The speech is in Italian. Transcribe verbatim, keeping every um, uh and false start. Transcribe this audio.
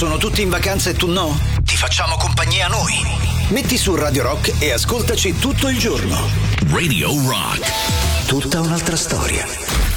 sono tutti in vacanza e tu no? Ti facciamo compagnia noi. Metti su Radio Rock e ascoltaci tutto il giorno. Radio Rock. Tutta un'altra storia.